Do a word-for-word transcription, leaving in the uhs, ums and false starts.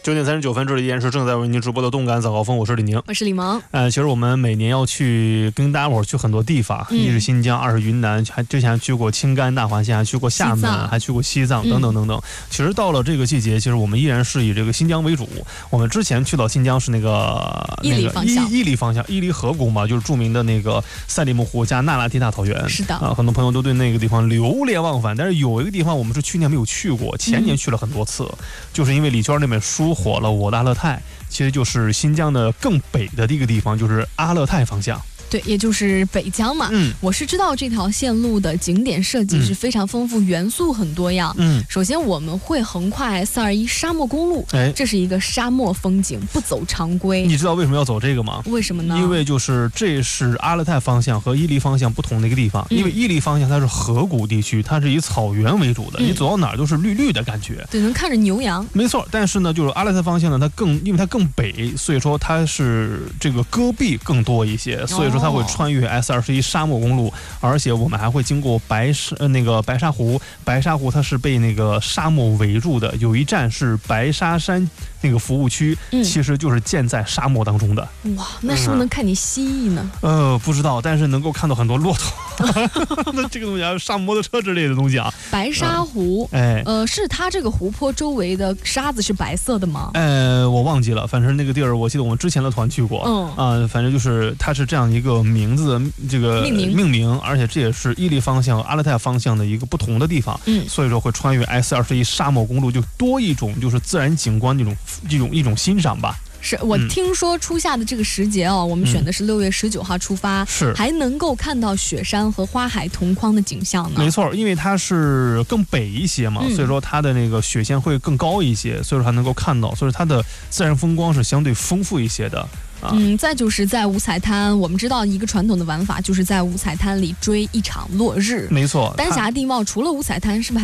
九点三十九分，这里依然是正在为您直播的动感早高峰，我是李宁， 我是李萌。 呃，其实我们每年要去跟大家伙儿去很多地方，嗯、一是新疆，二是云南，还之前还去过青甘大环线，还去过厦门，还去过西藏等等等等。嗯、其实到了这个季节，其实我们依然是以这个新疆为主。我们之前去到新疆是那个伊犁方向， 伊犁方向，伊犁河谷嘛，就是著名的那个赛里木湖加那拉提塔草原。 是的啊，很多朋友都对那个地方流连忘返。但是有一个地方我们是去年没有去过，前年去了很多次，嗯、就是因为李娟那本书火了，我的阿勒泰，其实就是新疆的更北的一个地方，就是阿勒泰方向。 对，也就是北疆嘛。嗯，我是知道这条线路的景点设计是非常丰富，嗯、元素很多样。嗯，首先我们会横跨 S 二十一 沙漠公路，哎，这是一个沙漠风景，不走常规。 你知道为什么要走这个吗？ 为什么呢？ 因为就是这是阿勒泰方向和伊犁方向不同的一个地方。嗯、因为伊犁方向它是河谷地区，它是以草原为主的，嗯、你走到哪儿都是绿绿的感觉。 对，能看着牛羊。 没错，但是呢，就是阿勒泰方向呢，它更因为它更北，所以说它是这个戈壁更多一些，所以说它会穿越 S 二十一 沙漠公路，而且我们还会经过白沙呃那个白沙湖，白沙湖它是被那个沙漠围住的，有一站是白沙山那个服务区，嗯、其实就是建在沙漠当中的。 哇，那是不是能看见蜥蜴呢？ 嗯、呃，不知道，但是能够看到很多骆驼。那这个东西还有上摩托车之类的东西啊。 白沙湖，嗯、哎，呃，是它这个湖泊周围的沙子是白色的吗？ 呃，我忘记了，反正那个地儿我记得我们之前的团去过，嗯啊、呃，反正就是它是这样一个名字的这个命名， 命名，而且这也是伊犁方向、阿勒泰方向的一个不同的地方，嗯，所以说会穿越 S 二十一 沙漠公路，就多一种就是自然景观这种这种一种欣赏吧。 是我听说初夏的这个时节哦，嗯、我们选的是六月十九号出发，是还能够看到雪山和花海同框的景象呢。 没错，因为它是更北一些嘛，嗯、所以说它的那个雪线会更高一些，所以说还能够看到，所以它的自然风光是相对丰富一些的。 嗯，再就是在五彩滩，我们知道一个传统的玩法就是在五彩滩里追一场落日。 没错， 丹霞地貌除了五彩滩，是不是还